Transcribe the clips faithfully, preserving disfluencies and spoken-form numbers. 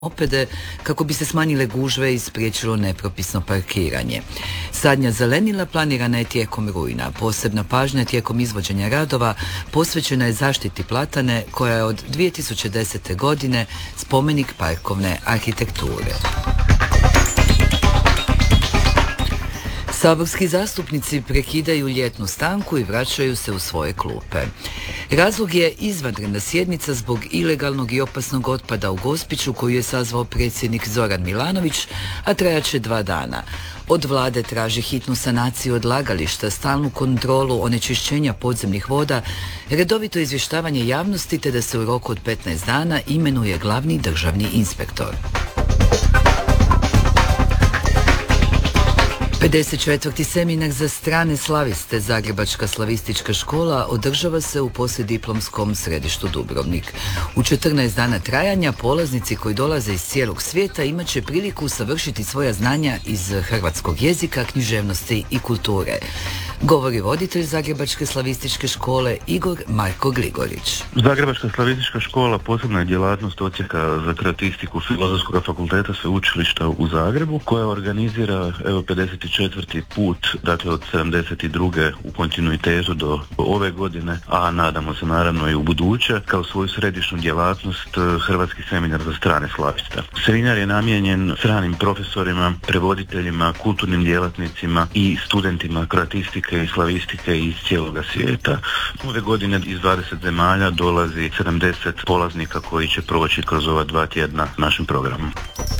mopede kako bi se smanjile gužve i spriječilo nepropisno parkiranje. Sadnja zelenila planirana je tijekom rujna. Posebna pažnja tijekom izvođenja radova posvećena je zaštiti platane koja je od dvije tisuće desete. godine spomenik parkovne arhitekture. Saborski zastupnici prekidaju ljetnu stanku i vraćaju se u svoje klupe. Razlog je izvanredna sjednica zbog ilegalnog i opasnog otpada u Gospiću koju je sazvao predsjednik Zoran Milanović, a trajaće dva dana. Od vlade traži hitnu sanaciju odlagališta, stalnu kontrolu onečišćenja podzemnih voda, redovito izvještavanje javnosti te da se u roku od petnaest dana imenuje glavni državni inspektor. pedeset četvrti seminar za strane slaviste Zagrebačka slavistička škola održava se u poslijediplomskom središtu Dubrovnik. U četrnaest dana trajanja polaznici koji dolaze iz cijelog svijeta imat će priliku usavršiti svoja znanja iz hrvatskog jezika, književnosti i kulture. Govori voditelj Zagrebačke slavističke škole Igor Marko Gligorić. Zagrebačka slavistička škola posebna je djelatnost odsjeka za kreatistiku Filozofskog fakulteta sveučilišta u Zagrebu, koja organizira evo pedeset četvrti put, dakle od sedamdeset druge u kontinuitetu do ove godine, a nadamo se naravno i u buduće, kao svoju središnju djelatnost Hrvatski seminar za strane slaviste. Seminar je namijenjen stranim profesorima, prevoditeljima, kulturnim djelatnicima i studentima kreatistike i slavistike iz cijeloga svijeta. Ove godine iz dvadeset zemalja dolazi sedamdeset polaznika koji će proći kroz ova dva tjedna našim programom.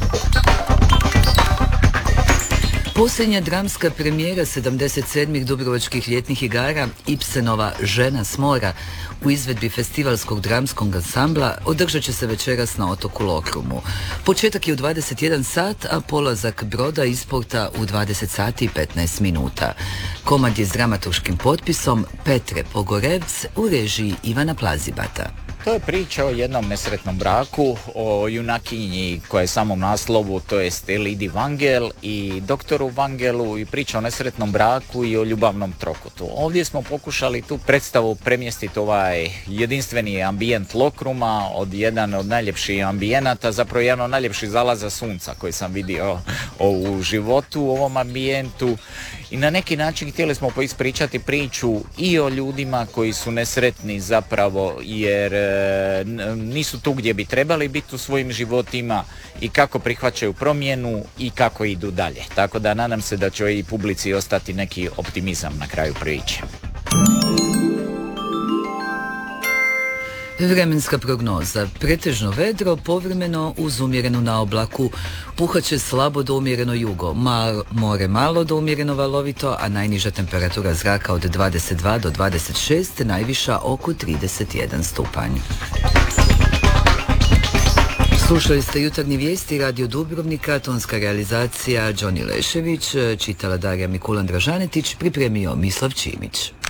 Posljednja dramska premijera sedamdeset sedmih Dubrovačkih ljetnih igara Ibsenova Žena s mora u izvedbi festivalskog dramskog ansambla održat će se večeras na otoku Lokrumu. Početak je u dvadeset jedan sat, a polazak broda iz porta u dvadeset sati i petnaest minuta. Komad je s dramaturškim potpisom Petre Pogorevc u režiji Ivana Plazibata. To je priča o jednom nesretnom braku, o junakinji koja je samom naslovu, to jest Lidi Vangel i doktoru Vangelu, i priča o nesretnom braku i o ljubavnom trokutu. Ovdje smo pokušali tu predstavu premjestiti ovaj jedinstveni ambijent Lokruma, od jedan od najljepših ambijenata, zapravo jedan od najljepših zalaza sunca koji sam vidio u životu u ovom ambijentu. I na neki način htjeli smo ispričati priču i o ljudima koji su nesretni zapravo jer e, nisu tu gdje bi trebali biti u svojim životima i kako prihvaćaju promjenu i kako idu dalje. Tako da nadam se da će i publici ostati neki optimizam na kraju priče. Vremenska prognoza. Pretežno vedro, povremeno uz umjerenu naoblaku. Puhaće slabo do umjereno jugo. Mal, more malo do umjereno valovito, a najniža temperatura zraka od dvadeset dva do dvadeset šest, najviša oko trideset jedan stupanj. Slušali ste Jutarnji vijesti Radio Dubrovnika, tonska realizacija Đoni Lešević, čitala Darija Mikulan Dražanetić, pripremio Mislav Čimić.